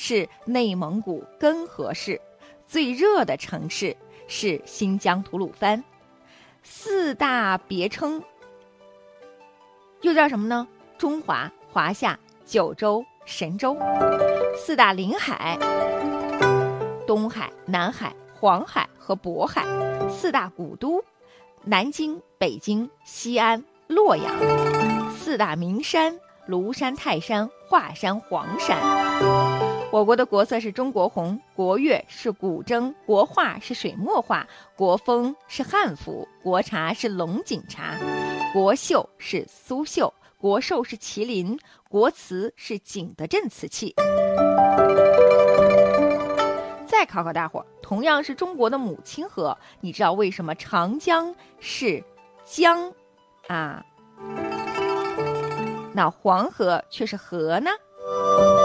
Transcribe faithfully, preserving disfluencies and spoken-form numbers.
是内蒙古根河市，最热的城市是新疆吐鲁番。四大别称又叫什么呢？中华、华夏、九州、神州。四大临海：东海、南海、黄海和渤海。四大古都：南京、北京、西安、洛阳。四大名山：庐山、泰山、华山、黄山。我国的国色是中国红，国乐是古筝，国画是水墨画，国风是汉服，国茶是龙井茶，国绣是苏绣，国兽是麒麟，国瓷是景德镇瓷器。再考考大伙儿，同样是中国的母亲河，你知道为什么长江是江啊，那黄河却是河呢？